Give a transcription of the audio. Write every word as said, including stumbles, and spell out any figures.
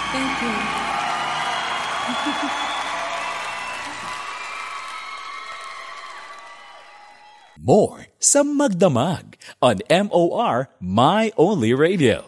Thank you. More sa Magdamag on M O R My Only Radio.